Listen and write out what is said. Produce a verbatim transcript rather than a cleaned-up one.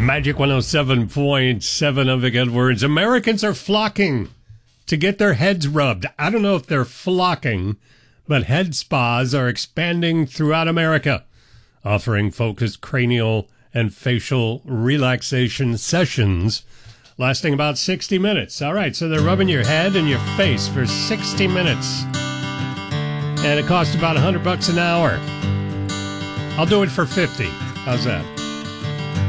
Magic one oh seven point seven. I'm Vic Edwards. Americans are flocking to get their heads rubbed. I don't know if they're flocking, but head spas are expanding throughout America, offering focused cranial and facial relaxation sessions lasting about sixty minutes. All right, so they're rubbing your head and your face for sixty minutes. And it costs about one hundred bucks an hour. I'll do it for fifty. How's that?